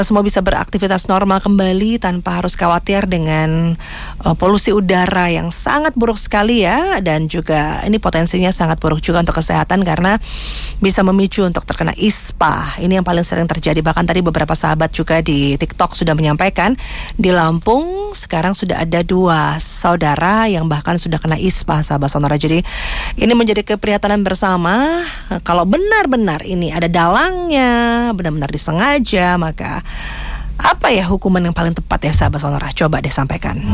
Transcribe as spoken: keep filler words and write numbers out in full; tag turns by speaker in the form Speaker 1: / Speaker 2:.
Speaker 1: semua bisa beraktivitas normal kembali tanpa harus khawatir dengan uh, polusi udara yang sangat buruk sekali ya, dan juga ini potensinya sangat buruk juga untuk kesehatan karena bisa memicu untuk terkena ispa. Ini yang paling sering terjadi. Bahkan tadi beberapa sahabat juga di TikTok sudah menyampaikan di Lampung sekarang sudah ada dua saudara yang bahkan sudah kena ispa, sahabat Sonora. Jadi ini menjadi keprihatinan bersama. Kalau benar-benar ini ada dalangnya, benar-benar disengaja, maka apa ya hukuman yang paling tepat ya, sahabat Sonora? Coba deh sampaikan.